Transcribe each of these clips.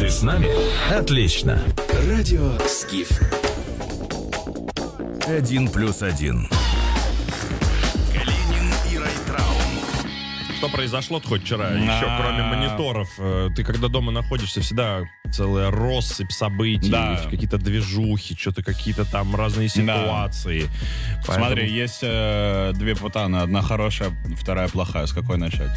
Ты с нами? Отлично. Радио Скиф. 1+1. Калинин и Райтраун. Что произошло хоть вчера? Еще кроме мониторов. Ты когда дома находишься, всегда целая россыпь событий, какие-то движухи, что-то какие-то там разные ситуации. Поэтому... Смотри, есть две путаны. Одна хорошая, вторая плохая. С какой начать?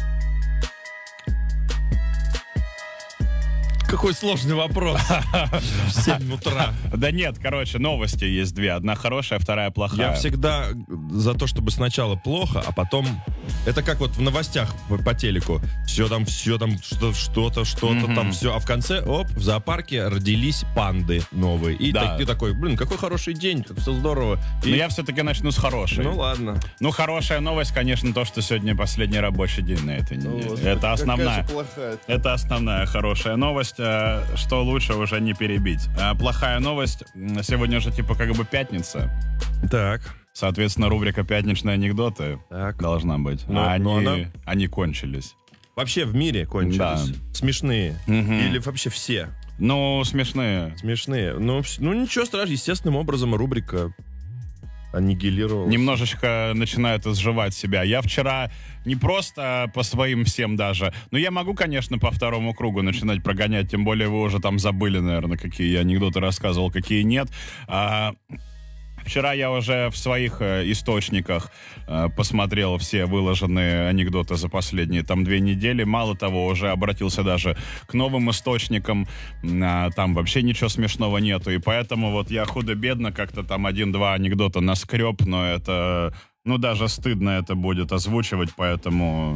Какой сложный вопрос. В 7 утра. Да нет, короче, новости есть две. Одна хорошая, вторая плохая. Я всегда за то, чтобы сначала плохо, а потом... Это как вот в новостях по телеку. Все там, что-то там, все. А в конце, оп, в зоопарке родились панды новые. И ты такой, какой хороший день, все здорово. Но я все-таки начну с хорошей. Ну ладно. Ну, хорошая новость, конечно, то, что сегодня последний рабочий день на этой неделе. Это основная. Это основная хорошая новость. Что лучше уже не перебить. Плохая новость. Сегодня же типа как бы пятница. Так. Соответственно, рубрика «Пятничные анекдоты» должна быть. Они кончились. Вообще в мире кончились. Да. Смешные. Или вообще все? Ну, смешные. Смешные. Ну, ничего страшного. Естественным образом рубрика аннигилировалась. Немножечко начинает изживать себя. Я вчера не просто по своим всем даже, но я могу, конечно, по второму кругу начинать прогонять, тем более вы уже там забыли, наверное, какие я анекдоты рассказывал, какие нет. Вчера я уже в своих источниках посмотрел все выложенные анекдоты за последние там 2 недели. Мало того, уже обратился даже к новым источникам. Там вообще ничего смешного нету. И поэтому вот я худо-бедно как-то там 1-2 анекдота наскреб, но это... Ну, даже стыдно это будет озвучивать, поэтому...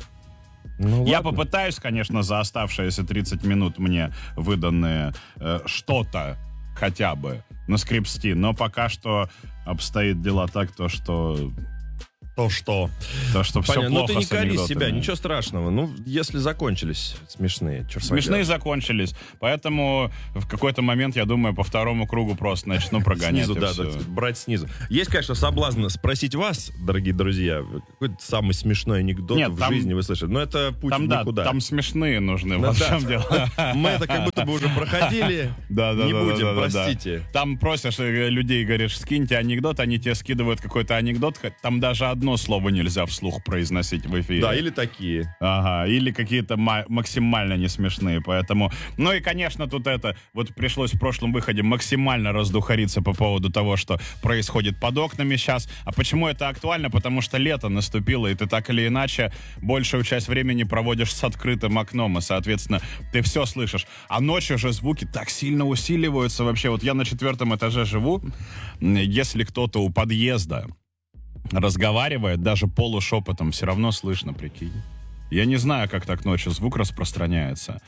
Я попытаюсь, конечно, за оставшиеся 30 минут мне выданные что-то хотя бы наскребсти, но пока что обстоит дела так, что все плохо. Ну ты не кори анекдотами. себя, ничего страшного. Ну, если закончились смешные, черт Смешные закончились, поэтому в какой-то момент, я думаю, по второму кругу просто начну прогонять. Снизу, брать снизу. Есть, конечно, соблазн спросить вас, дорогие друзья, какой самый смешной анекдот в жизни вы слышали. Но это путь никуда. Там смешные нужны, во всем дело. Мы это как будто бы уже проходили. Не будем, простите. Там просишь людей, говоришь, скиньте анекдот, они тебе скидывают какой-то анекдот, там даже одно слово нельзя вслух произносить в эфире. Да, или такие. Ага, или какие-то максимально не смешные, поэтому... Ну и, конечно, тут вот пришлось в прошлом выходе максимально раздухариться по поводу того, что происходит под окнами сейчас. А почему это актуально? Потому что лето наступило, и ты так или иначе большую часть времени проводишь с открытым окном, и, соответственно, ты все слышишь. А ночью же звуки так сильно усиливаются вообще. Вот я на 4-м этаже живу, если кто-то у подъезда разговаривает, даже полушепотом, все равно слышно, прикинь. Я не знаю, как так ночью звук распространяется.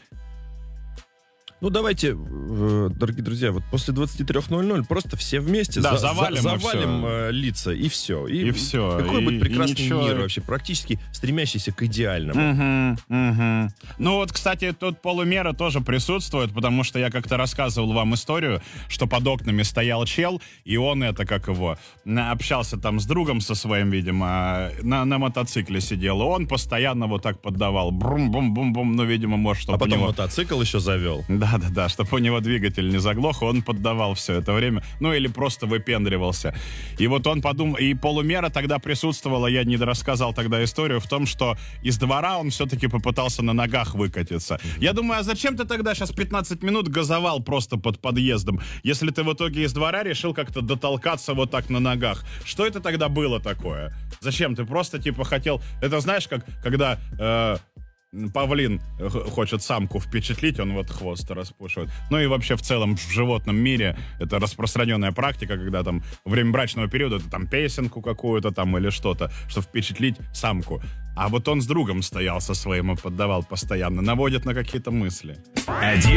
Ну, давайте, дорогие друзья, вот после 23:00 просто все вместе завалим лица, и все. И все. Какой будет прекрасный мир вообще, практически стремящийся к идеальному. Ну вот, кстати, тут полумера тоже присутствует, потому что я как-то рассказывал вам историю, что под окнами стоял чел, и он общался там с другом со своим, видимо, на мотоцикле сидел, и он постоянно вот так поддавал брум-бум-бум-бум, ну, видимо, может, чтобы а потом мотоцикл еще завел. Да, чтобы у него двигатель не заглох, он поддавал все это время, ну или просто выпендривался. И вот он подумал, и полумера тогда присутствовала, я не рассказал тогда историю, в том, что из двора он все-таки попытался на ногах выкатиться. Я думаю, а зачем ты тогда сейчас 15 минут газовал просто под подъездом, если ты в итоге из двора решил как-то дотолкаться вот так на ногах? Что это тогда было такое? Зачем? Ты просто хотел... Это знаешь, как когда... павлин хочет самку впечатлить, он вот хвост распушивает. Ну и вообще в целом в животном мире это распространенная практика, когда там во время брачного периода ты там песенку какую-то там или что-то, чтобы впечатлить самку. А вот он с другом стоял со своим и поддавал постоянно, наводит на какие-то мысли. 1+1.